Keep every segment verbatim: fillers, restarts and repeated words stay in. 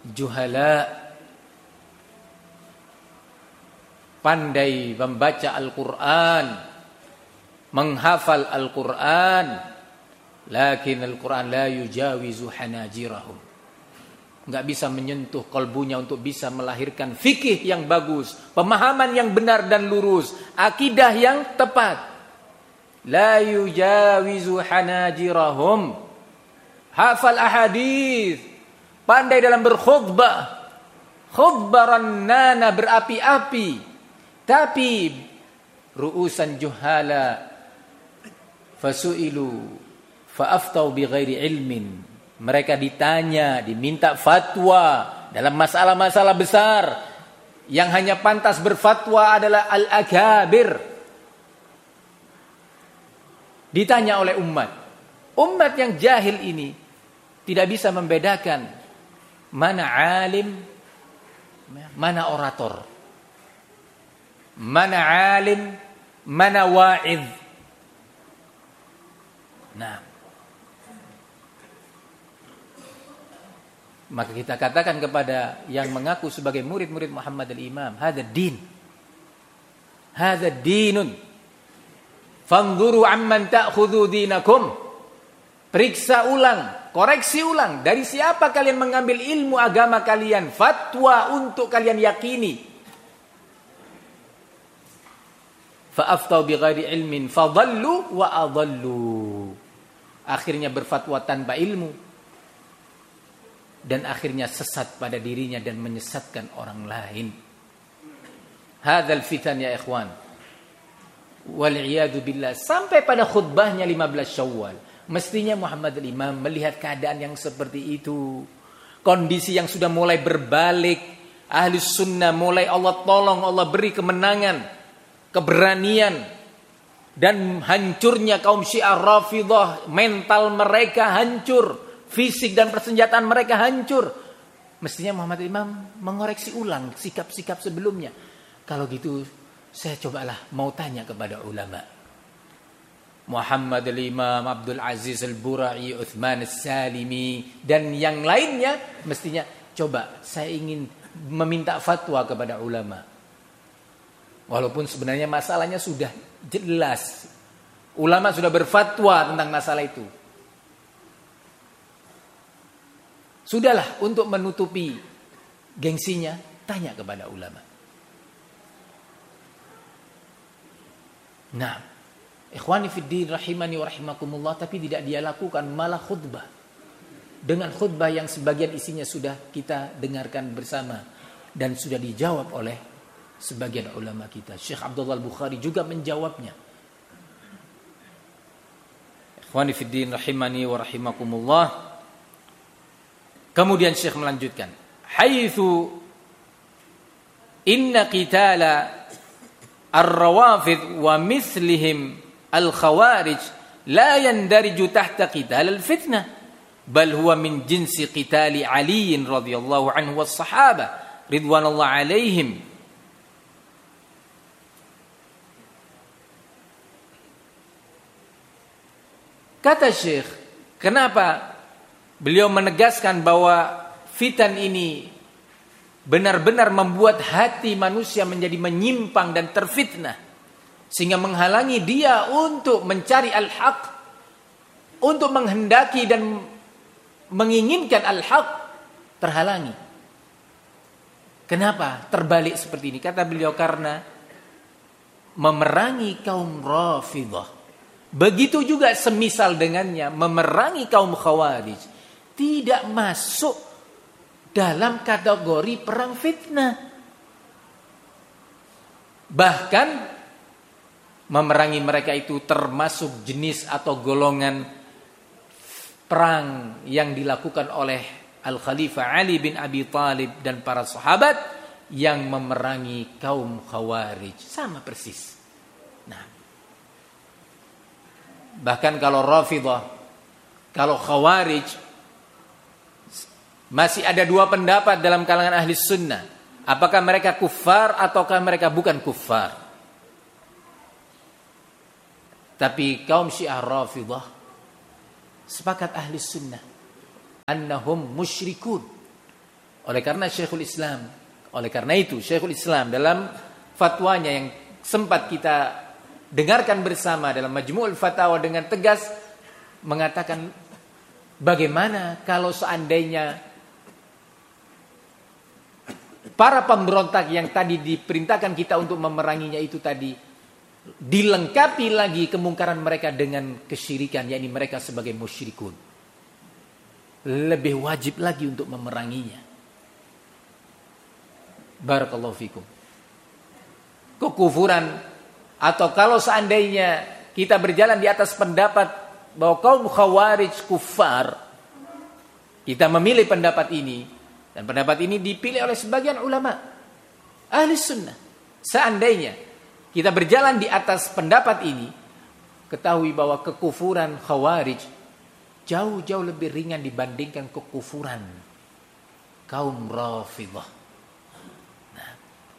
juhala, pandai membaca Al-Quran, menghafal Al-Quran, lakin Al-Quran la yujawizu hanajirahum, enggak bisa menyentuh kalbunya untuk bisa melahirkan fikih yang bagus, pemahaman yang benar dan lurus, akidah yang tepat. La yujawizu hanajirahum, hafal ahadits, pandai dalam berkhutbah, khutbah rannana, berapi-api, tapi ru'usan juhala fasu'ilu fa'aftau bighairi ilmin, mereka ditanya, diminta fatwa dalam masalah-masalah besar, yang hanya pantas berfatwa adalah al-akabir. Ditanya oleh umat, umat yang jahil ini tidak bisa membedakan mana alim, mana orator, mana alim, mana wa'idh. Nah, maka kita katakan kepada yang mengaku sebagai murid-murid Muhammad al-Imam, hadza din, hadza dinun, fanzuru amman ta'khudhu dinakum. Periksa ulang, koreksi ulang, dari siapa kalian mengambil ilmu agama kalian, fatwa untuk kalian yakini. Fa'aftau bighairi ilmin fadallu wa adallu. Akhirnya berfatwa tanpa ilmu, dan akhirnya sesat pada dirinya dan menyesatkan orang lain. Hadzal fitan ya ikhwan, wal'iyadu billah. Sampai pada khutbahnya lima belas Syawal, mestinya Muhammad al-Imam melihat keadaan yang seperti itu, kondisi yang sudah mulai berbalik, ahli sunnah mulai Allah tolong, Allah beri kemenangan, keberanian, dan hancurnya kaum Syiah Rafidhah, mental mereka hancur, fisik dan persenjataan mereka hancur. Mestinya Muhammad al-Imam mengoreksi ulang sikap-sikap sebelumnya. Kalau gitu saya cobalah mau tanya kepada ulama, Muhammad al-Imam, Abdul Aziz al-Burai, Uthman al-Salimi, dan yang lainnya. Mestinya coba saya ingin meminta fatwa kepada ulama. Walaupun sebenarnya masalahnya sudah jelas, ulama sudah berfatwa tentang masalah itu. Sudahlah, untuk menutupi gengsinya, tanya kepada ulama. Nah, ikhwani fiddin rahimani wa rahimakumullah, tapi tidak dia lakukan, malah khutbah. Dengan khutbah yang sebagian isinya sudah kita dengarkan bersama dan sudah dijawab oleh sebagian ulama kita. Syekh Abdullah Al-Bukhari juga menjawabnya. Ikhwani fiddin rahimani wa rahimakumullah. Kemudian Syekh melanjutkan, haitsu inna qitala ar-rawafid wa mithlihim al-khawarij la yandariju tahta qital al-fitnah, bal huwa min jinsi qitali Ali radhiyallahu anhu was sahaba ridwanullah alaihim. Kata Syekh, kenapa beliau menegaskan bahwa fitan ini benar-benar membuat hati manusia menjadi menyimpang dan terfitnah, sehingga menghalangi dia untuk mencari al-haq, untuk menghendaki dan menginginkan al-haq, terhalangi. Kenapa terbalik seperti ini? Kata beliau, karena memerangi kaum Rafidhah, begitu juga semisal dengannya memerangi kaum Khawarij, tidak masuk dalam kategori perang fitnah. Bahkan memerangi mereka itu termasuk jenis atau golongan perang yang dilakukan oleh Al-Khalifah Ali bin Abi Thalib dan para sahabat yang memerangi kaum Khawarij. Sama persis. Nah, bahkan kalau Rafidhah, kalau Khawarij, masih ada dua pendapat dalam kalangan ahli sunnah. Apakah mereka kuffar ataukah mereka bukan kuffar. Tapi kaum Syiah Rafidhah, sepakat ahli sunnah, annahum musyrikun. Oleh karena Syekhul Islam, oleh karena itu Syekhul Islam dalam fatwanya yang sempat kita dengarkan bersama dalam Majmu'ul Fatawa dengan tegas mengatakan, bagaimana kalau seandainya para pemberontak yang tadi diperintahkan kita untuk memeranginya itu tadi dilengkapi lagi kemungkaran mereka dengan kesyirikan, yakni mereka sebagai musyrikun. Lebih wajib lagi untuk memeranginya. Barakallahu fikum. Kekufuran, atau kalau seandainya kita berjalan di atas pendapat bahwa kaum Khawarij kufar, kita memilih pendapat ini, dan pendapat ini dipilih oleh sebagian ulama ahli sunnah. Seandainya kita berjalan di atas pendapat ini, ketahui bahwa kekufuran Khawarij jauh-jauh lebih ringan dibandingkan kekufuran kaum Rafidhah. Nah.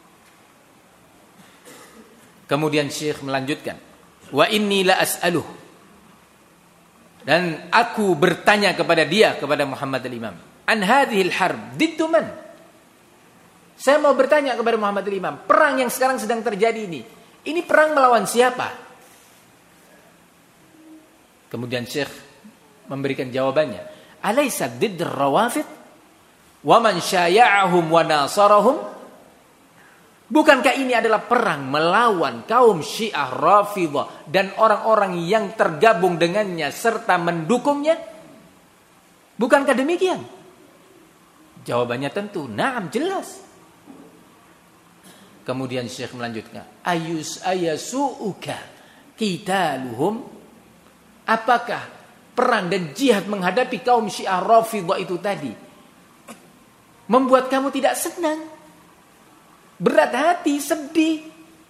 Kemudian Syekh melanjutkan, wa inni la as'aluh, dan aku bertanya kepada dia, kepada Muhammad al-Imam, an hadhil harb diddu man? Saya mau bertanya kepada Muhammad al-Imam, perang yang sekarang sedang terjadi ini, ini perang melawan siapa? Kemudian Syekh memberikan jawabannya, alaysa didd ar-rawafid wa man syaya'ahum wa nasarahum? Bukankah ini adalah perang melawan kaum Syiah Rafidhah dan orang-orang yang tergabung dengannya serta mendukungnya? Bukankah demikian? Jawabannya tentu, na'am, jelas. Kemudian Syekh melanjutkan, ayus ayasu'uka qitaluhum? Apakah perang dan jihad menghadapi kaum Syiah Rafidhah itu tadi membuat kamu tidak senang, berat hati, sedih,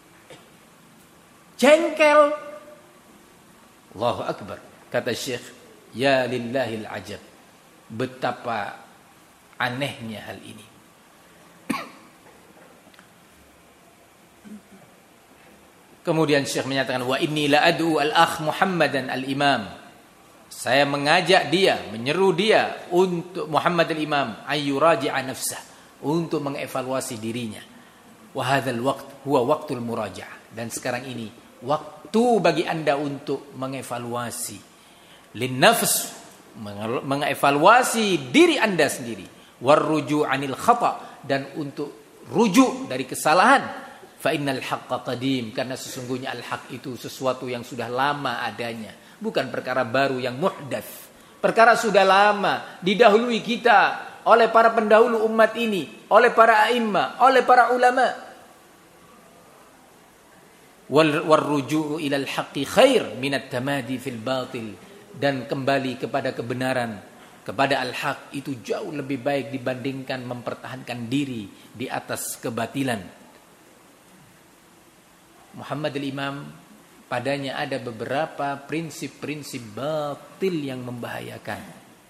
jengkel? Allahu Akbar. Kata Syekh, ya lillahil ajab, betapa anehnya hal ini. Kemudian Syekh menyatakan, wa inni la ad'u al-akh Muhammadan al-Imam, saya mengajak dia, menyeru dia untuk Muhammad al-Imam ayyuraji'a nafsah, untuk mengevaluasi dirinya. Wa hadzal waqt huwa waqtul muraja'ah, dan sekarang ini waktu bagi Anda untuk mengevaluasi lin nafs, mengevaluasi diri Anda sendiri, warruju' anil khata', dan untuk rujuk dari kesalahan. Fa innal haqqa qadim, karena sesungguhnya al-haq itu sesuatu yang sudah lama adanya, bukan perkara baru yang muhdats. Perkara sudah lama didahului kita oleh para pendahulu umat ini, oleh para a'immah, oleh para ulama. Wal warruju'u ilal haqqi khair minat tamadi fil batil, dan kembali kepada kebenaran, kepada al-haq itu jauh lebih baik dibandingkan mempertahankan diri di atas kebatilan. Muhammad al-Imam, padanya ada beberapa prinsip-prinsip batil yang membahayakan,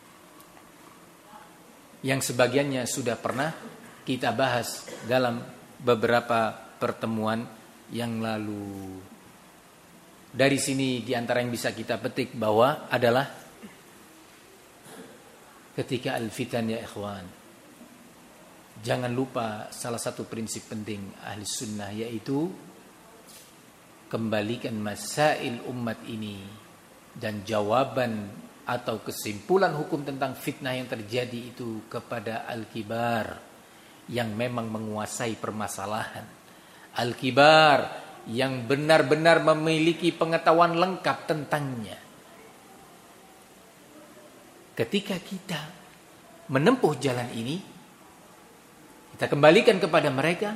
yang sebagiannya sudah pernah kita bahas dalam beberapa pertemuan yang lalu. Dari sini diantara yang bisa kita petik bahwa adalah ketika al-fitan, ya ikhwan, jangan lupa salah satu prinsip penting ahli sunnah, yaitu kembalikan masail umat ini dan jawaban atau kesimpulan hukum tentang fitnah yang terjadi itu kepada al-kibar yang memang menguasai permasalahan, al-kibar yang benar-benar memiliki pengetahuan lengkap tentangnya. Ketika kita menempuh jalan ini, kita kembalikan kepada mereka,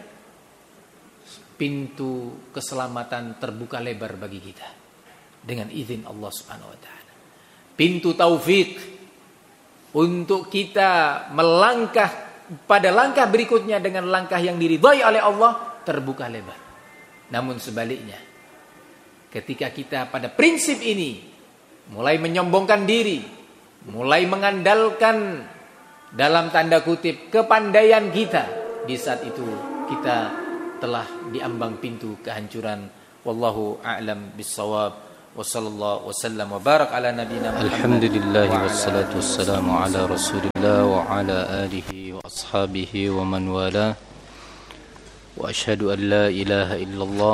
pintu keselamatan terbuka lebar bagi kita dengan izin Allah Subhanahu wa taala. Pintu taufik untuk kita melangkah pada langkah berikutnya dengan langkah yang diridhai oleh Allah terbuka lebar. Namun sebaliknya, ketika kita pada prinsip ini mulai menyombongkan diri, mulai mengandalkan dalam tanda kutip kepandaian kita, di saat itu kita telah diambang pintu kehancuran. Wallahu a'lam bissawab. wa sallallahu wa sallam wa barak ala nabiyyina Muhammad. Alhamdulillah wassalatu wassalamu ala Rasulillah wa ala alihi wa ashabihi wa man wala. Wa ashhadu an la ilaha illallah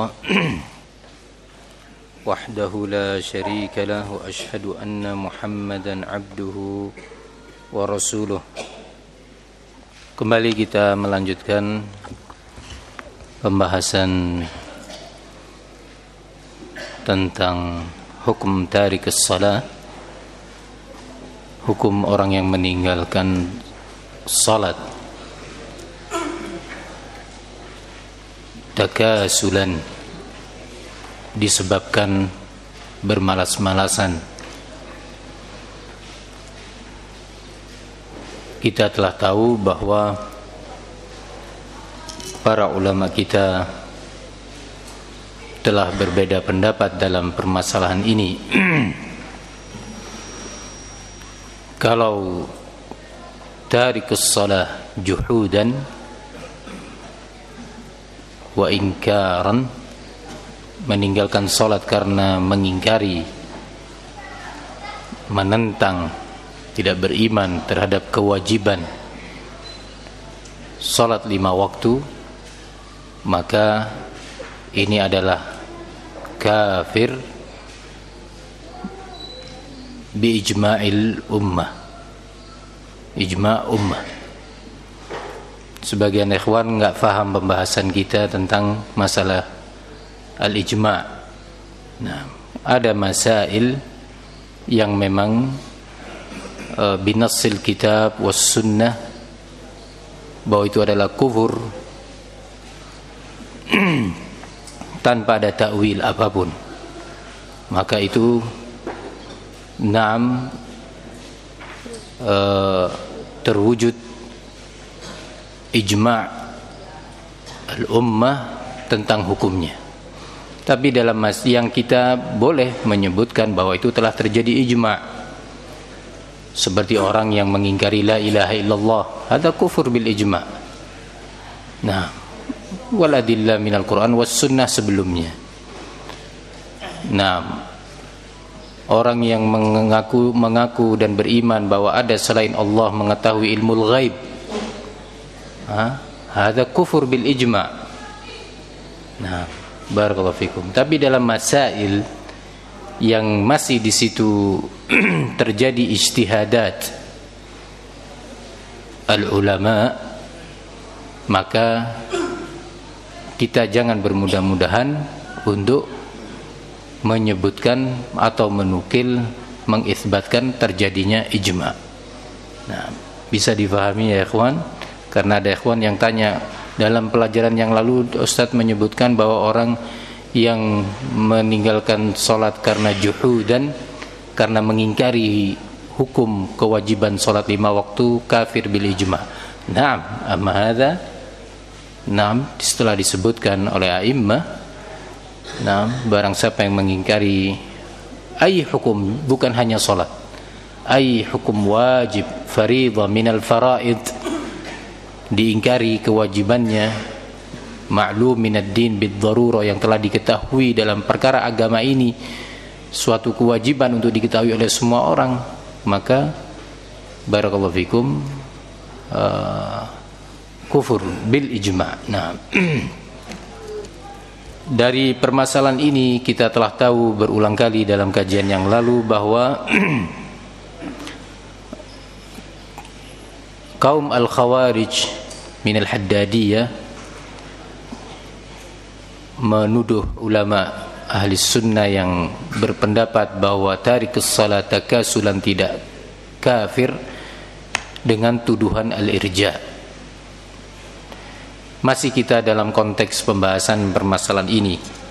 wahdahu la syarika lah wa ashhadu anna Muhammadan abduhu wa rasuluh. Kembali kita melanjutkan pembahasan tentang hukum tarikus shalah, hukum orang yang meninggalkan salat takasulan, disebabkan bermalas-malasan. Kita telah tahu bahwa para ulama kita telah berbeda pendapat dalam permasalahan ini. Kalau tarikus shalah juhudan wa inkaran, meninggalkan salat karena mengingkari, menentang, tidak beriman terhadap kewajiban salat lima waktu, maka ini adalah kafir bi ijma'il ummah, ijma' ummah. Sebagian ikhwan enggak faham pembahasan kita tentang masalah al-ijma'. Nah, ada masail yang memang uh, binassil kitab was sunnah bahwa itu adalah kufur tanpa ada takwil apapun, maka itu naam uh, terwujud ijma' al-ummah tentang hukumnya. Tapi dalam mas yang kita boleh menyebutkan bahwa itu telah terjadi ijma', seperti orang yang mengingkari la ilaha illallah, ada kufur bil ijma'. Nah, wal adillah minal Quran was sunnah sebelumnya. Nah, orang yang mengaku mengaku dan beriman bahwa ada selain Allah mengetahui ilmu ghaib, ha, ada kufur bil ijma'. Nah, barakallahu fikum. Tapi dalam masail yang masih di situ terjadi ijtihadat al ulama, maka kita jangan bermudah-mudahan untuk menyebutkan atau menukil, mengisbatkan terjadinya ijma'. Nah, bisa difahami ya ikhwan, karena ada ikhwan yang tanya, dalam pelajaran yang lalu Ustaz menyebutkan bahwa orang yang meninggalkan salat karena juhudan, karena mengingkari hukum kewajiban salat lima waktu, kafir bil ijma'. Naam, amma hadza, naam, setelah disebutkan oleh a'immah, naam, barang siapa yang mengingkari ai hukum, bukan hanya salat, ai hukum wajib, fardhu minal faraid, diingkari kewajibannya, ma'lum minad din bid darurah, yang telah diketahui dalam perkara agama ini suatu kewajiban untuk diketahui oleh semua orang, maka barakallahu fikum uh, kufur bil ijma'. Nah, dari permasalahan ini kita telah tahu berulang kali dalam kajian yang lalu bahwa kaum al-khawarij min al-haddadiyah menuduh ulama ahli sunnah yang berpendapat bahwa tarikus salat takasulan tidak kafir dengan tuduhan al-irja'. Masih kita dalam konteks pembahasan permasalahan ini.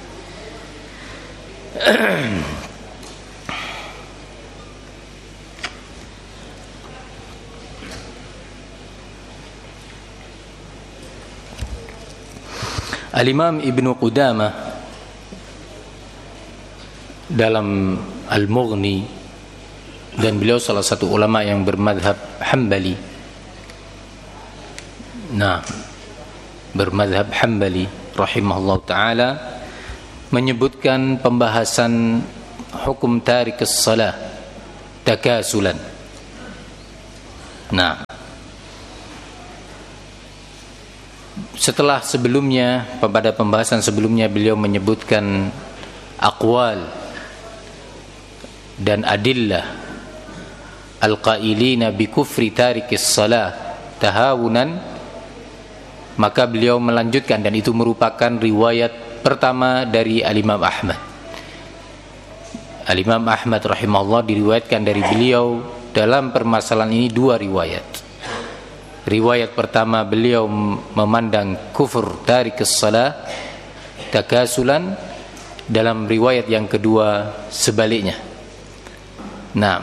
Al-Imam Ibnu Qudamah dalam Al-Mughni, dan beliau salah satu ulama yang bermadhab Hambali. Nah, bermadhab Hambali rahimahullah ta'ala, menyebutkan pembahasan hukum tarikus salah takasulan. Nah, setelah sebelumnya, pada pembahasan sebelumnya beliau menyebutkan aqwal dan adillah al-qailina bi kufri tarikis salah tahawunan, maka beliau melanjutkan, dan itu merupakan riwayat pertama dari Al-Imam Ahmad. Al-Imam Ahmad rahimahullah diriwayatkan dari beliau dalam permasalahan ini dua riwayat. Riwayat pertama beliau memandang kufur tarikus salah takasulan, dalam riwayat yang kedua sebaliknya. Nah,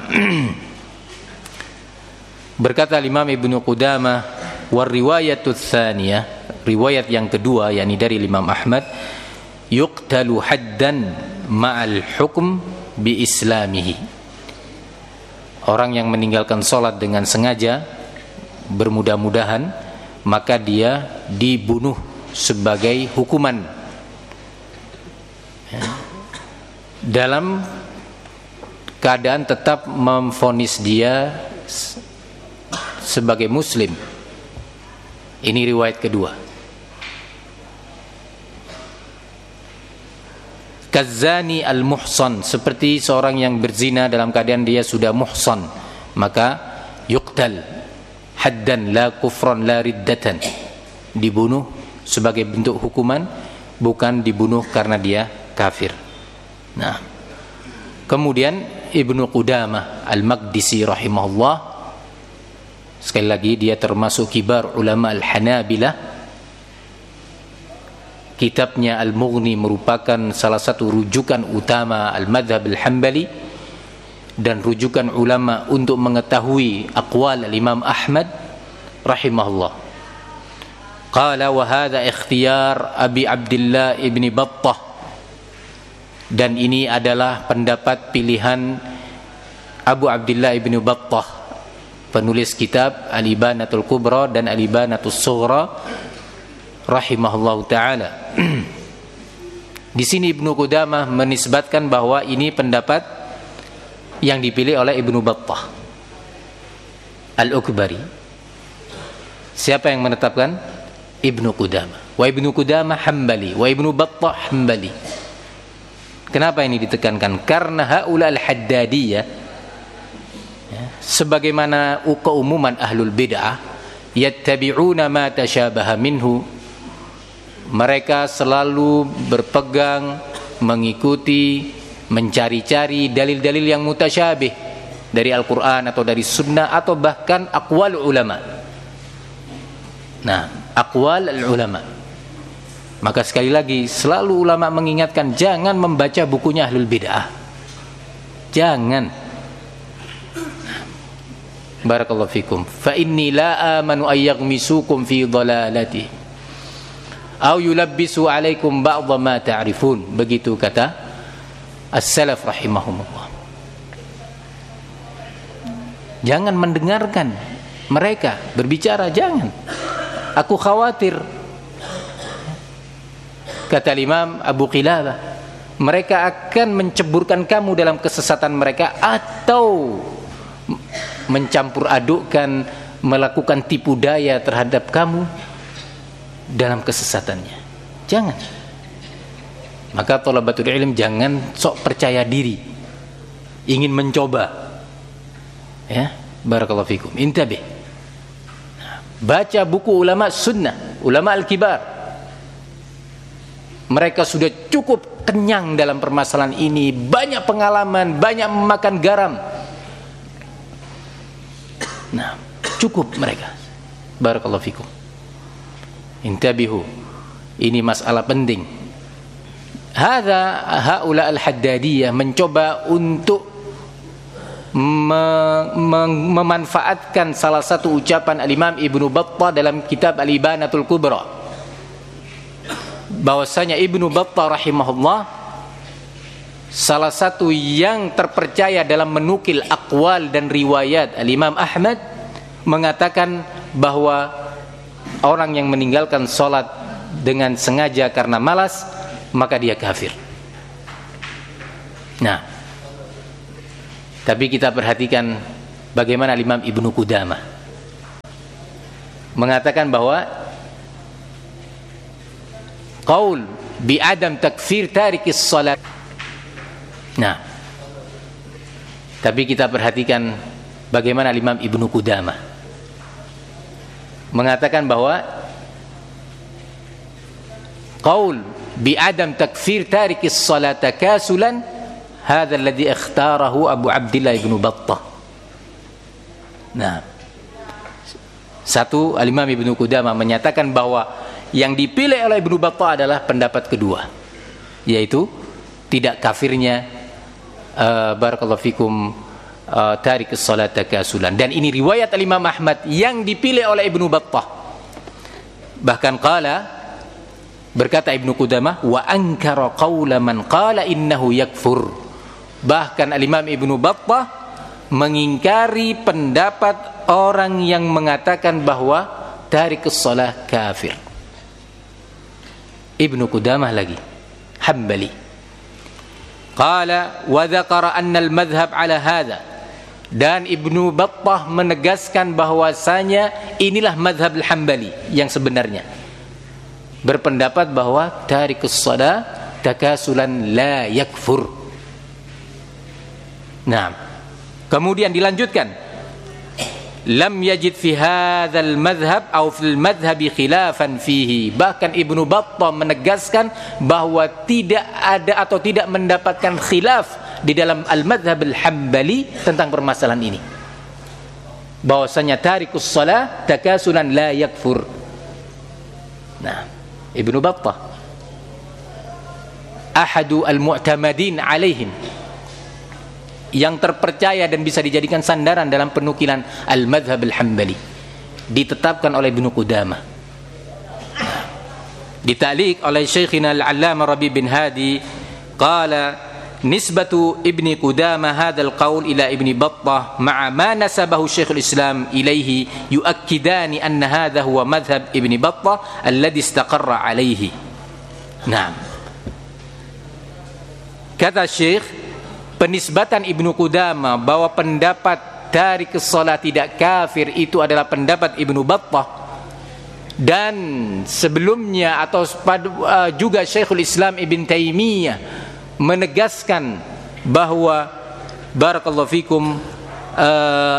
berkata Imam Ibnu Qudamah, war riwayatut tsaniyah, riwayat yang kedua yakni dari Imam Ahmad, yuqtalu haddan ma'al hukm bi islamihi. Orang yang meninggalkan salat dengan sengaja, bermudah-mudahan, maka dia dibunuh sebagai hukuman dalam keadaan tetap memvonis dia sebagai muslim. Ini riwayat kedua. Kazani al-muhsan, seperti seorang yang berzina dalam keadaan dia sudah muhsan, maka yuqtal haddan la kufran la riddatan, dibunuh sebagai bentuk hukuman, bukan dibunuh karena dia kafir. Nah, kemudian Ibnu Qudamah Al-Maqdisi rahimahullah, sekali lagi dia termasuk kibar ulama Al-Hanabilah. Kitabnya Al-Mughni merupakan salah satu rujukan utama Al-Madhab Al-Hambali dan rujukan ulama untuk mengetahui aqwal Al-Imam Ahmad rahimahullah. Qala wa hadha ikhtiyar Abi Abdullah Ibn Battah, dan ini adalah pendapat pilihan Abu Abdullah Ibn Battah, penulis kitab Al-Ibanatul Kubra dan Al-Ibanatul Sughra rahimahullah ta'ala. Di sini Ibnu Qudamah menisbatkan bahwa ini pendapat yang dipilih oleh Ibnu Battah Al-Ukbari. Siapa yang menetapkan? Ibnu Qudamah. Wa Ibnu Qudamah Hambali, wa Ibnu Battah Hambali. Kenapa ini ditekankan? Karena haula al-haddadiyah, ya, sebagaimana keumuman ahlul bid'ah, yattabi'una ma tashabaha minhu, mereka selalu berpegang, mengikuti, mencari-cari dalil-dalil yang mutasyabih dari Al-Quran atau dari Sunnah atau bahkan aqwal ulama. Nah, aqwal ulama. Maka sekali lagi selalu ulama mengingatkan, jangan membaca bukunya ahlul bid'ah. Jangan. Barakallahu fikum. Fa inni la amanu ayyaghmisukum fi dhalalati aw yulabbisu alaikum ba'dha ma ta'rifun. Begitu kata as-salaf rahimahumullah. Jangan mendengarkan mereka berbicara, jangan. Aku khawatir, kata Imam Abu Qilabah, mereka akan menceburkan kamu dalam kesesatan mereka atau mencampur adukkan, melakukan tipu daya terhadap kamu dalam kesesatannya. Jangan. Maka thalabatul ilm jangan sok percaya diri, ingin mencoba. Ya, barakallahu fikum. Intabih. Baca buku ulama sunnah, ulama al-kibar. Mereka sudah cukup kenyang dalam permasalahan ini, banyak pengalaman, banyak memakan garam. Nah, cukup mereka. Barakallahu fikum. Intabihu. Ini masalah penting. Hadza haula al-haddadiyah mencoba untuk mem- mem- memanfaatkan salah satu ucapan Al-Imam Ibnu Battah dalam kitab Al-Ibanatul Kubra, bahwasanya Ibnu Battah rahimahullah salah satu yang terpercaya dalam menukil aqwal dan riwayat Al-Imam Ahmad mengatakan bahwa orang yang meninggalkan salat dengan sengaja karena malas, maka dia kafir. Nah, Tapi kita perhatikan bagaimana Imam Ibnu Qudamah mengatakan bahwa qaul bi adam takfir tarikis salat. Nah, tapi kita perhatikan bagaimana Imam Ibnu Qudamah mengatakan bahwa qaul bi adam takfir tarikis salat takasulan hadha alladhi ikhtarahu Abu Abdillah Ibnu Battah. Nah, satu, Al-Imam Ibnu Qudamah menyatakan bahwa yang dipilih oleh Ibnu Battah adalah pendapat kedua, yaitu tidak kafirnya uh, barakallahu fikum uh, tarikus salat takasulan. Dan ini riwayat Al-Imam Ahmad yang dipilih oleh Ibnu Battah. Bahkan qala, berkata Ibnu Qudamah, wa ankara qawla man qala innahu yakfur. Bahkan Al-Imam Ibnu Battah mengingkari pendapat orang yang mengatakan bahwa tarikus salat kafir. Ibnu Qudamah lagi, Hambali. Qala wa dzakara anna al-madhhab ala hadha. Dan Ibnu Battah menegaskan bahwasanya inilah madhab al-Hambali yang sebenarnya. Berpendapat bahwa tarikus shalah takasulan la yakfur. Nah, kemudian dilanjutkan, lam yajid fi hadzal madhhab aw fil madhhabi khilafan fihi. Bahkan Ibnu Battah menegaskan bahwa tidak ada atau tidak mendapatkan khilaf di dalam al-madhhab al-Hambali tentang permasalahan ini, bahwasanya tarikus shalah takasulan la yakfur. Nah, Ibnu Battah ahadu al-mu'tamadin alaihim, yang terpercaya dan bisa dijadikan sandaran dalam penukilan al-madhhab al-Hambali, ditetapkan oleh Ibnu Qudamah. Dita'liq oleh Syekhina al-Allamah Rabi bin Hadi, qala nisbatu Ibni Qudamah hadzal qaul ila Ibni Battah ma'a ma nasabahu Syekhul Islam ilaihi yuakkidani anna hadha huwa madhhab Ibni Battah alladhi istaqarra alaihi. Nah, kata Syekh, penisbatan Ibnu Qudamah bahwa pendapat tarikus shalah tidak kafir itu adalah pendapat Ibnu Battah, dan sebelumnya atau uh, juga Syekhul Islam Ibn Taimiyah menegaskan bahwa barakallahu fikum uh,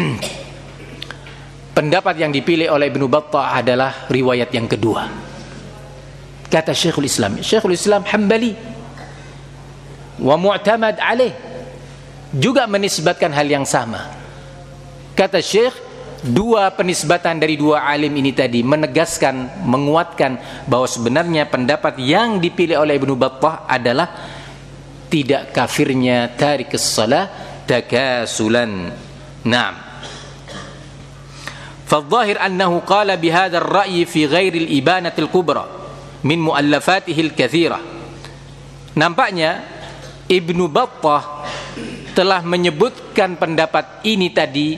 pendapat yang dipilih oleh Ibnu Battah adalah riwayat yang kedua. Kata Syekhul Islam, Syekhul Islam Hambali wa mu'tamad alaih, juga menisbatkan hal yang sama. Kata Syekh, dua penisbatan dari dua alim ini tadi menegaskan, menguatkan bahwa sebenarnya pendapat yang dipilih oleh Ibnu Battah adalah tidak kafirnya tarikus shalah takasulan. Naam. Fadh-dhahir annahu qala bihadha ar-ra'yi fi ghairi al-ibanah al-kubra min mu'allafatihi al-katsirah. Nampaknya Ibnu Battah telah menyebutkan pendapat ini tadi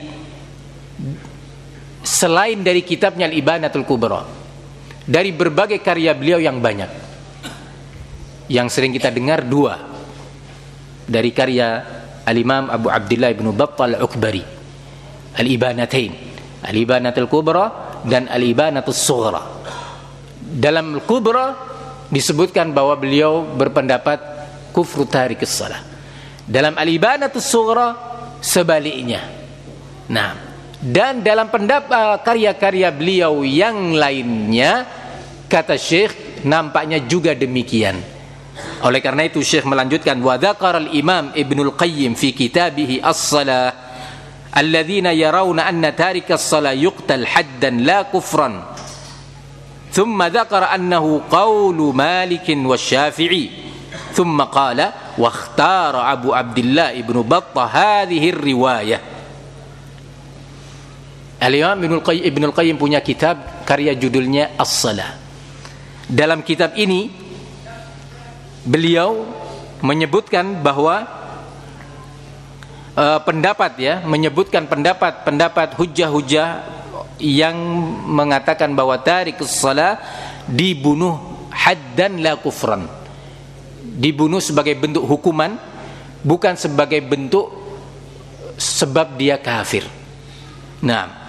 selain dari kitabnya Al-Ibanatul Kubra, dari berbagai karya beliau yang banyak. Yang sering kita dengar dua dari karya Al-Imam Abu Abdillah Ibnu Battah Al-Ukbari, Al-Ibanatain, Al-Ibanatul Kubra dan Al-Ibanatus Sughra. Dalam Al-Kubra disebutkan bahwa beliau berpendapat kufru tarikus shalah. Dalam Al-Ibanatus Sughra sebaliknya. Nah, dan dalam pendapat karya-karya beliau yang lainnya, kata Syekh, nampaknya juga demikian. Oleh karena itu Syekh melanjutkan, wa dzakara al-Imam Ibnul Qayyim fi kitabihi As-Shalah alladzina yarawna anna tarikas shalah yuqtal haddan la kufran. Thumma dzakara annahu qawlu Malik wa Syafi'i. Thumma qala wa ikhtara Abu Abdillah Ibnu Battah hadhihi riwayah. Al-Imam Ibnul Qayyim, Ibnul Qayyim punya kitab karya judulnya As-Shalah. Dalam kitab ini beliau menyebutkan bahwa uh, pendapat ya, menyebutkan pendapat-pendapat hujah-hujah yang mengatakan bahwa tarikus shalah dibunuh haddan la kufran. Dibunuh sebagai bentuk hukuman, bukan sebagai bentuk sebab dia kafir. Nah,